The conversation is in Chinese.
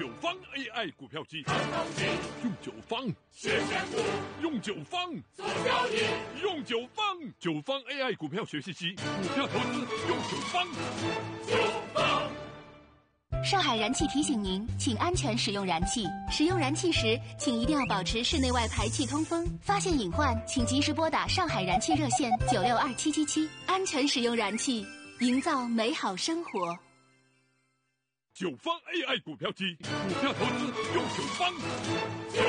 九方 AI 股票机，用九方谢谢股， 用九方做交易， 用九方AI 股票学习机，股票投资用九方。 上海燃气提醒您，请安全使用燃气。使用燃气时，请一定要保持室内外排气通风。发现隐患，请及时拨打上海燃气热线962777，安全使用燃气，营造美好生活。 九方 AI 股票机，股票投资用九方。